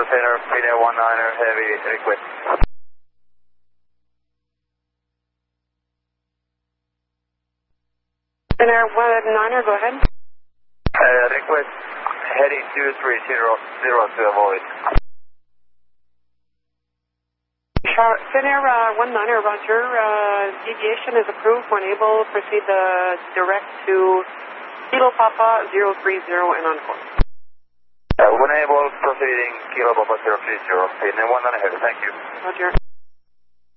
Finnair 19er heavy request. Finnair 19er, go ahead. Request heading 2300 to avoid. Finnair 19er, roger. Deviation is approved. When able, proceed direct to Kilo Papa 030 and on course. When able, proceeding Kilo Papa 030. Finnair 19 ahead, thank you. Roger.